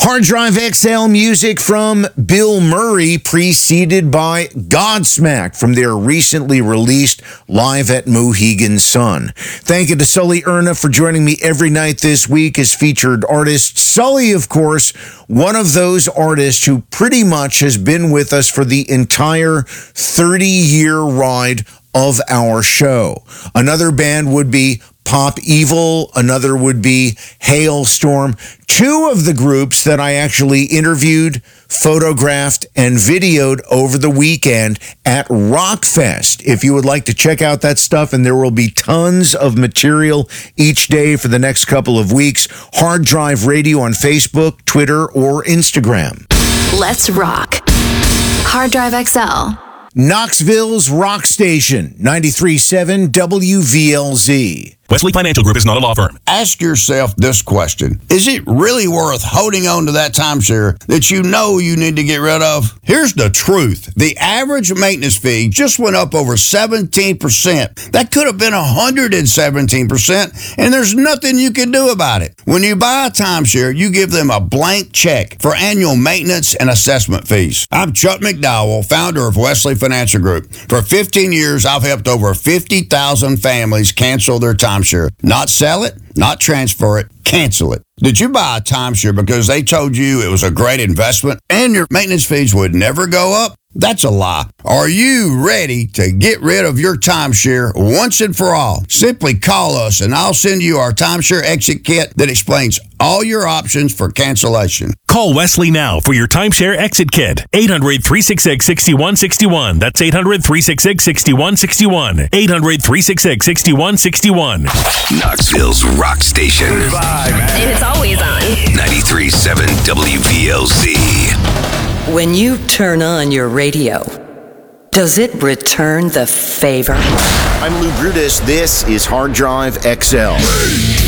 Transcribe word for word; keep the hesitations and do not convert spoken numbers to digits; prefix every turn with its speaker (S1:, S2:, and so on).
S1: Hard Drive X L music from Bill Murray, preceded by Godsmack from their recently released Live at Mohegan Sun. Thank you to Sully Erna for joining me every night this week as featured artist. Sully, of course, one of those artists who pretty much has been with us for the entire thirty-year ride of our show. Another band would be Pop Evil, another would be Hailstorm. Two of the groups that I actually interviewed, photographed, and videoed over the weekend at Rockfest. If you would like to check out that stuff, and there will be tons of material each day for the next couple of weeks, Hard Drive Radio on Facebook, Twitter, or Instagram.
S2: Let's rock. Hard Drive X L.
S1: Knoxville's rock station, ninety-three point seven W V L Z.
S3: Wesley Financial Group is not a law firm.
S4: Ask yourself this question. Is it really worth holding on to that timeshare that you know you need to get rid of? Here's the truth. The average maintenance fee just went up over seventeen percent. That could have been one hundred seventeen percent, and there's nothing you can do about it. When you buy a timeshare, you give them a blank check for annual maintenance and assessment fees. I'm Chuck McDowell, founder of Wesley Financial Group. For fifteen years, I've helped over fifty thousand families cancel their timeshare. Not sell it, not transfer it, cancel it. Did you buy a timeshare because they told you it was a great investment and your maintenance fees would never go up? That's a lie. Are you ready to get rid of your timeshare once and for all? Simply call us and I'll send you our timeshare exit kit that explains all your options for cancellation.
S3: Call Wesley now for your timeshare exit kit. eight hundred, three six six, six one six one. That's eight hundred, three six six, six one six one. eight hundred, three six six, six one six one.
S5: Knoxville's rock station.
S2: And it's always on.
S5: ninety-three point seven W V L Z.
S6: When you turn on your radio, does it return the favor?
S1: I'm Lou Brutus. This is Hard Drive X L.